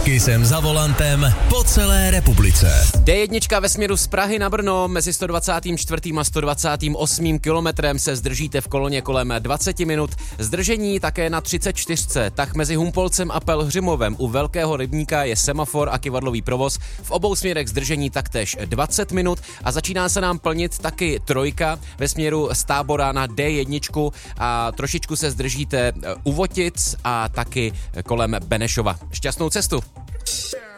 Kissem za volantem po celé republice. D1 ve směru z Prahy na Brno mezi 124. a 128. kilometrem se zdržíte v koloně kolem 20 minut. Zdržení také na 34. Tak mezi Humpolcem a Pelhřimovem u Velkého rybníka je semafor a kyvadlový provoz. V obou směrech zdržení taktéž 20 minut a začíná se nám plnit taky trojka ve směru z Tábora na D1 a trošičku se zdržíte u Votic a taky kolem Benešova. Šťastnou cestu!